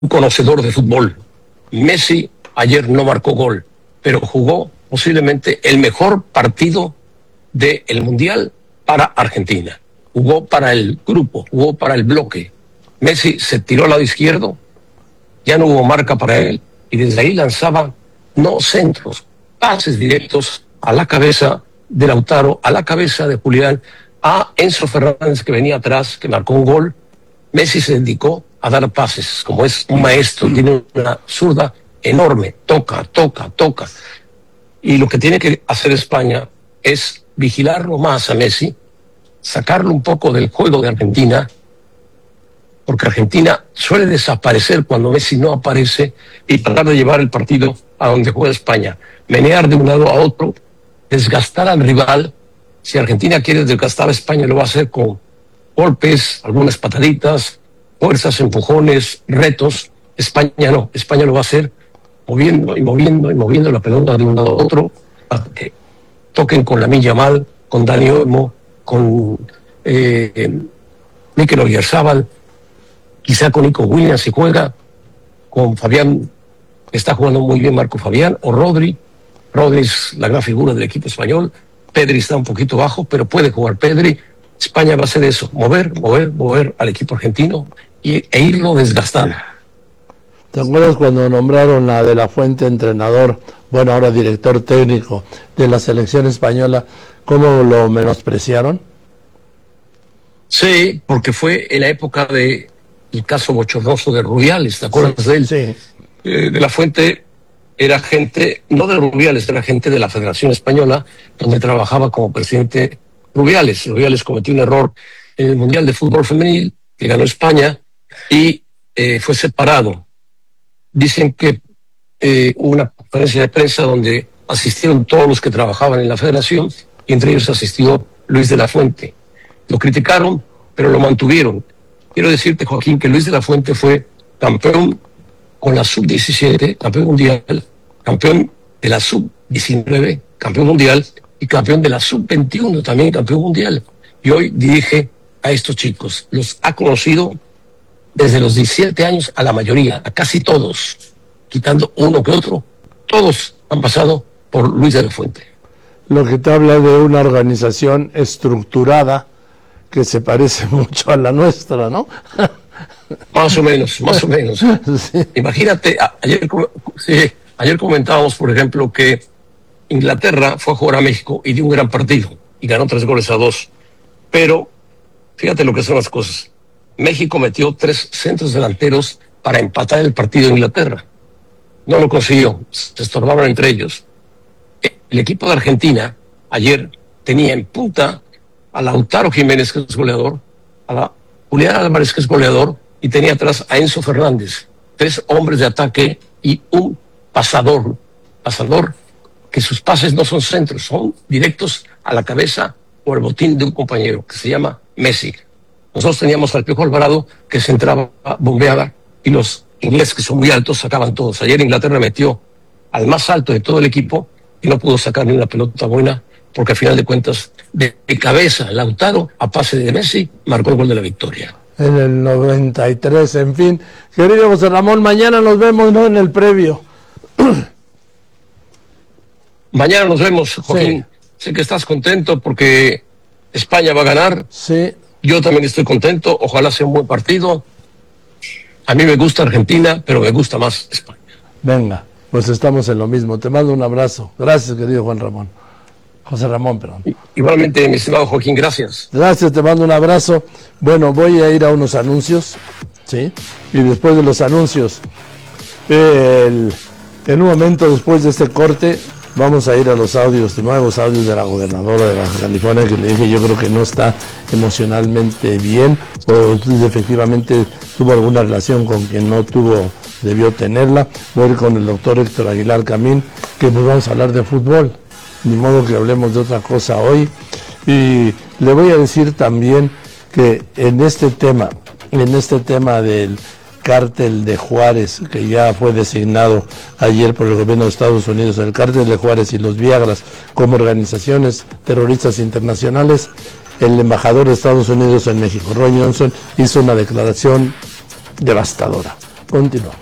un conocedor de fútbol. Messi ayer no marcó gol, pero jugó posiblemente el mejor partido del Mundial para Argentina. Jugó para el grupo, jugó para el bloque. Messi se tiró al lado izquierdo, ya no hubo marca para él, y desde ahí lanzaba no centros, pases directos a la cabeza de Lautaro, a la cabeza de Julián, a Enzo Fernández, que venía atrás, que marcó un gol. Messi se dedicó a dar pases, como es un maestro, tiene una zurda enorme, toca. Y lo que tiene que hacer España es vigilarlo más a Messi, sacarlo un poco del juego de Argentina, porque Argentina suele desaparecer cuando Messi no aparece, y tratar de llevar el partido a donde juega España, menear de un lado a otro, desgastar al rival. Si Argentina quiere desgastar a España, lo va a hacer con golpes, algunas pataditas, fuerzas, empujones, retos. España no, España lo va a hacer moviendo la pelota de un lado a otro, para que toquen con Lamine Yamal, con Dani Olmo, con Mikel Oyarzabal, quizá con Nico Williams si juega, con Fabián, que está jugando muy bien Marco Fabián, o Rodri. Rodri es la gran figura del equipo español. Pedri está un poquito bajo, pero puede jugar Pedri. España va a hacer eso, mover al equipo argentino e irlo desgastando. ¿Te acuerdas cuando nombraron a De la Fuente entrenador, bueno, ahora director técnico de la selección española, cómo lo menospreciaron? Sí, porque fue en la época del caso bochornoso de Rubiales, ¿te acuerdas de él? Sí. De la Fuente era gente, no de Rubiales, era gente de la Federación Española, donde trabajaba como presidente Rubiales. Rubiales cometió un error en el Mundial de Fútbol Femenil, que ganó España, y fue separado. Dicen que hubo una conferencia de prensa donde asistieron todos los que trabajaban en la federación, y entre ellos asistió Luis de la Fuente. Lo criticaron, pero lo mantuvieron. Quiero decirte, Joaquín, que Luis de la Fuente fue campeón con la sub-17, campeón mundial, campeón de la sub-19, campeón mundial, y campeón de la sub-21, también campeón mundial. Y hoy dirige a estos chicos. Los ha conocido desde los 17 años a la mayoría, a casi todos, quitando uno que otro. Todos han pasado por Luis de la Fuente. Lo que te habla de una organización estructurada que se parece mucho a la nuestra, ¿no? Más o menos. Sí. Imagínate, ayer comentábamos, por ejemplo, que Inglaterra fue a jugar a México y dio un gran partido y ganó 3-2. Pero fíjate lo que son las cosas. México metió 3 centros delanteros para empatar el partido de Inglaterra. No lo consiguió, se estorbaron entre ellos. El equipo de Argentina ayer tenía en punta a Lautaro Jiménez, que es goleador, a la Julián Álvarez, que es goleador, y tenía atrás a Enzo Fernández. 3 hombres de ataque y un pasador que sus pases no son centros, son directos a la cabeza o al botín de un compañero, que se llama Messi. Nosotros teníamos al Piojo Alvarado, que se entraba, bombeaba, y los ingleses, que son muy altos, sacaban todos. Ayer Inglaterra metió al más alto de todo el equipo y no pudo sacar ni una pelota buena, porque al final de cuentas, de cabeza, Lautaro, a pase de Messi, marcó el gol de la victoria. En el 93, en fin. Querido José Ramón, mañana nos vemos, ¿no?, en el previo. Mañana nos vemos, Joaquín. Sí. Sé que estás contento porque España va a ganar. Sí. Yo también estoy contento. Ojalá sea un buen partido. A mí me gusta Argentina, pero me gusta más España. Venga, pues estamos en lo mismo. Te mando un abrazo. Gracias, querido José Ramón, perdón. Igualmente, mi estimado Joaquín, gracias. Gracias, te mando un abrazo. Bueno, voy a ir a unos anuncios, ¿sí? Y después de los anuncios, en un momento después de este corte, vamos a ir a los nuevos audios de la gobernadora de Baja California, que le dije, yo creo que no está emocionalmente bien, o efectivamente tuvo alguna relación con quien no debió tenerla. Voy a ir con el doctor Héctor Aguilar Camín, que pues vamos a hablar de fútbol. Ni modo que hablemos de otra cosa hoy. Y le voy a decir también que en este tema del cártel de Juárez, que ya fue designado ayer por el gobierno de Estados Unidos, el cártel de Juárez y los Viagras como organizaciones terroristas internacionales, el embajador de Estados Unidos en México, Roy Johnson, hizo una declaración devastadora. Continuamos.